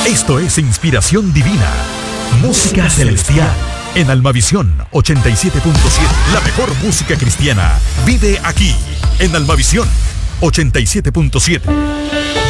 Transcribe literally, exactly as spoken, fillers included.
Esto es Inspiración Divina, música celestial, en Almavisión ochenta y siete punto siete. La mejor música cristiana vive aquí, en Almavisión ochenta y siete punto siete.